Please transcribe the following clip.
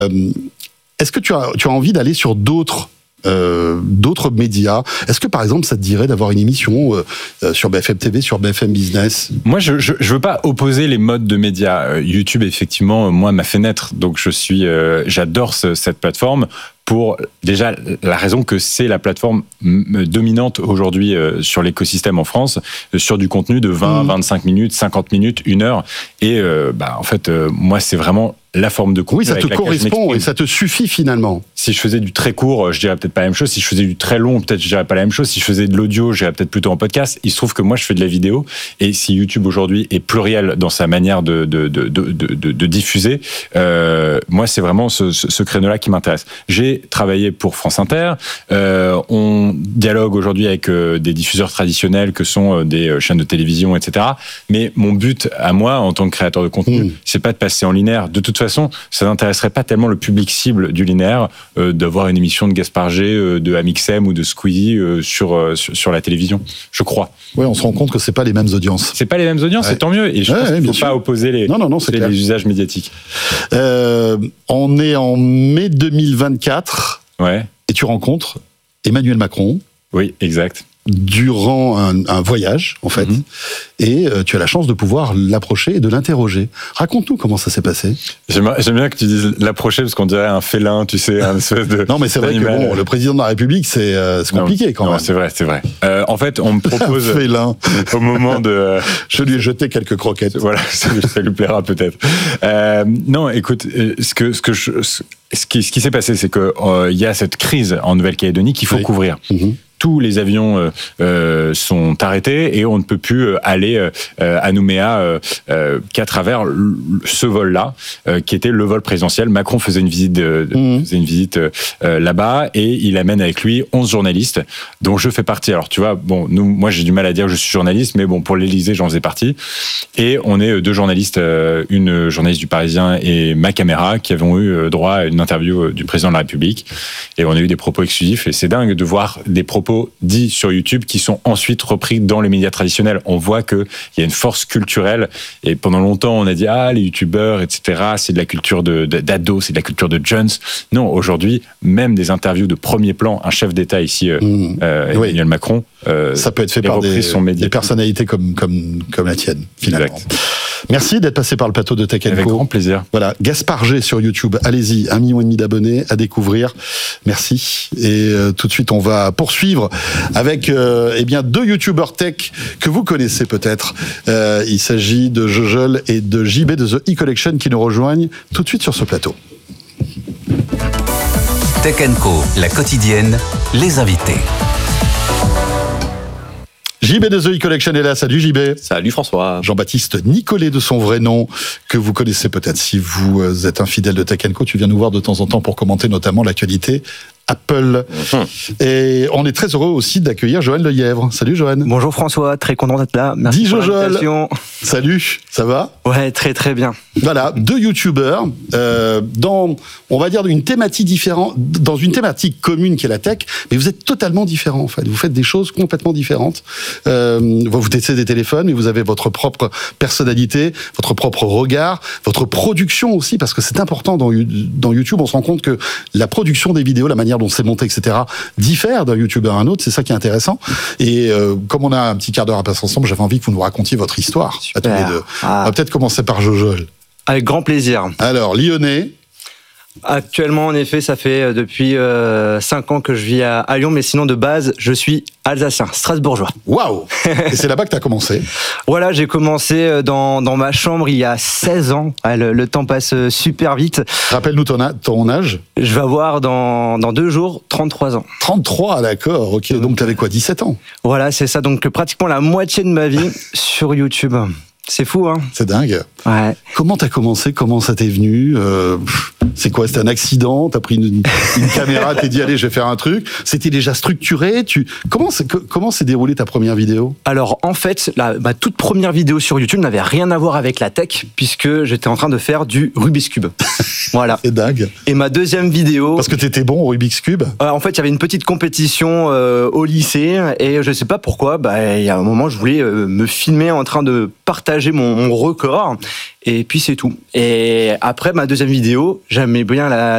Est-ce que tu as envie d'aller sur d'autres médias? Est-ce que par exemple ça te dirait d'avoir une émission sur BFM TV, sur BFM Business? Moi je veux pas opposer les modes de médias. YouTube effectivement moi m'a fait naître, donc j'adore cette plateforme pour déjà la raison que c'est la plateforme dominante aujourd'hui sur l'écosystème en France, sur du contenu de 20, 25 minutes, 50 minutes, 1 heure, et en fait moi c'est vraiment la forme de contenu. Oui, ça te correspond et ça te suffit finalement. Si je faisais du très court, je dirais peut-être pas la même chose. Si je faisais du très long, peut-être je dirais pas la même chose. Si je faisais de l'audio, je dirais peut-être plutôt en podcast. Il se trouve que moi, je fais de la vidéo. Et si YouTube aujourd'hui est pluriel dans sa manière de diffuser, moi, c'est vraiment ce créneau-là qui m'intéresse. J'ai travaillé pour France Inter. On dialogue aujourd'hui avec des diffuseurs traditionnels que sont des chaînes de télévision, etc. Mais mon but à moi, en tant que créateur de contenu, c'est pas de passer en linéaire. De toute façon, ça n'intéresserait pas tellement le public cible du linéaire d'avoir une émission de Gaspard G, de Amixem ou de Squeezie sur la télévision, je crois. Oui, on se rend compte que c'est pas les mêmes audiences. C'est pas les mêmes audiences, c'est tant mieux. Et je pense qu'il ne faut pas opposer les usages médiatiques. On est en mai 2024 et tu rencontres Emmanuel Macron. Oui, exact. Durant un voyage, en fait, et tu as la chance de pouvoir l'approcher et de l'interroger. Raconte-nous comment ça s'est passé. J'aime bien que tu dises l'approcher, parce qu'on dirait un félin, tu sais, un espèce de... Non, mais c'est vrai que le président de la République, c'est compliqué quand même. C'est vrai. En fait, on me propose... un félin. Au moment de... Je lui ai jeté quelques croquettes. Voilà, ça lui plaira peut-être. Non, écoute, ce qui s'est passé, c'est que il y a cette crise en Nouvelle-Calédonie qu'il faut couvrir. Tous les avions sont arrêtés et on ne peut plus aller à Nouméa qu'à travers ce vol-là, qui était le vol présidentiel. Macron faisait une visite là-bas et il amène avec lui 11 journalistes, dont je fais partie. Alors tu vois, moi j'ai du mal à dire que je suis journaliste, mais bon, pour l'Élysée, j'en faisais partie. Et on est 2 journalistes, une journaliste du Parisien et ma caméra, qui avons eu droit à une interview du président de la République. Et on a eu des propos exclusifs et c'est dingue de voir des propos dits sur YouTube qui sont ensuite repris dans les médias traditionnels. On voit qu'il y a une force culturelle et pendant longtemps on a dit les youtubeurs, etc., c'est de la culture d'ados, c'est de la culture de jeunes. Non, aujourd'hui, même des interviews de premier plan, un chef d'État ici, Emmanuel Macron, ça peut être fait par des personnalités comme la tienne, finalement. Exact. Merci d'être passé par le plateau de Tech & Co. Avec grand plaisir. Voilà, Gaspard G sur YouTube. Allez-y, 1,5 million d'abonnés à découvrir. Merci. Et tout de suite, on va poursuivre avec 2 youtubeurs tech que vous connaissez peut-être. Il s'agit de Jojol et de JB de The E-Collection qui nous rejoignent tout de suite sur ce plateau. Tech & Co, la quotidienne, les invités. JB de The E-Collection est là. Salut JB. Salut François. Jean-Baptiste Nicolet de son vrai nom, que vous connaissez peut-être si vous êtes un fidèle de Tech & Co. Tu viens nous voir de temps en temps pour commenter notamment l'actualité Apple. Et on est très heureux aussi d'accueillir Johan Lelièvre. Salut Johan. Bonjour François, très content d'être là. Merci pour l'invitation. Salut, ça va ? Ouais, très très bien. Voilà, 2 youtubeurs dans, on va dire, une thématique différente, dans une thématique commune qui est la tech, mais vous êtes totalement différents en fait. Vous faites des choses complètement différentes. Vous testez des téléphones, mais vous avez votre propre personnalité, votre propre regard, votre production aussi, parce que c'est important dans YouTube. On se rend compte que la production des vidéos, la manière dont c'est monté, etc., diffère d'un youtubeur à un autre. C'est ça qui est intéressant. Et comme on a un petit quart d'heure à passer ensemble, j'avais envie que vous nous racontiez votre histoire. À tous les deux. On va peut-être commencer par Jojol. Avec grand plaisir. Alors, lyonnais. Actuellement, en effet, ça fait depuis 5 ans que je vis à Lyon, mais sinon, de base, je suis alsacien, strasbourgeois. Waouh! Et c'est là-bas que tu as commencé? Voilà, j'ai commencé dans ma chambre il y a 16 ans. Ouais, le temps passe super vite. Rappelle-nous ton âge. Je vais avoir dans 2 jours 33 ans. 33, d'accord, ok. Donc tu avais quoi, 17 ans? Voilà, c'est ça. Donc pratiquement la moitié de ma vie sur YouTube. C'est fou, hein? C'est dingue. Ouais. Comment t'as commencé? Comment ça t'est venu? C'est quoi? C'était un accident? T'as pris une caméra, t'es dit allez, je vais faire un truc. C'était déjà structuré? Comment s'est déroulée ta première vidéo? Alors en fait, ma toute première vidéo sur YouTube n'avait rien à voir avec la tech, puisque j'étais en train de faire du Rubik's Cube. Voilà. C'est dingue. Et ma deuxième vidéo... Parce que t'étais bon au Rubik's Cube? En fait, il y avait une petite compétition au lycée, et je sais pas pourquoi, il y a un moment, je voulais me filmer en train de partager mon record, et puis c'est tout. Et après ma deuxième vidéo, j'aimais bien